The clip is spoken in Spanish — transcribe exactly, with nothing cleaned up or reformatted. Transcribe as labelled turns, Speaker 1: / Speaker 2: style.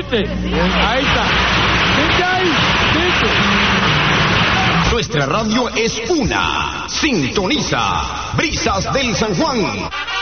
Speaker 1: ¿Viste? Ahí está. ¿Viste ahí? ¿Viste?
Speaker 2: Nuestra radio es una. Sintoniza Brisas del San Juan.